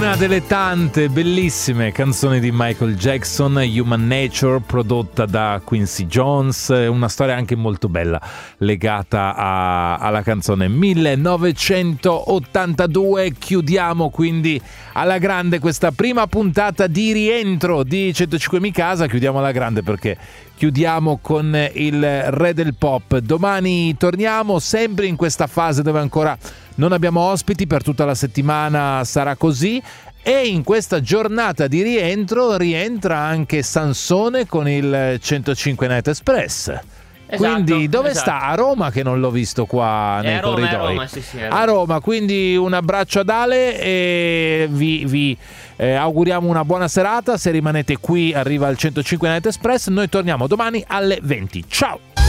Una delle tante bellissime canzoni di Michael Jackson, Human Nature, prodotta da Quincy Jones, una storia anche molto bella legata alla canzone. 1982, chiudiamo quindi alla grande questa prima puntata di rientro di 105 Mi Casa, chiudiamo alla grande perché chiudiamo con il re del pop. Domani torniamo sempre in questa fase dove ancora non abbiamo ospiti, per tutta la settimana sarà così, e in questa giornata di rientro rientra anche Sansone con il 105 Night Express. Quindi dove sta? A Roma, che non l'ho visto qua nei corridoi. A Roma, sì, a Roma, quindi un abbraccio ad Ale e vi auguriamo una buona serata. Se rimanete qui arriva il 105 Night Express, noi torniamo domani alle 20. Ciao!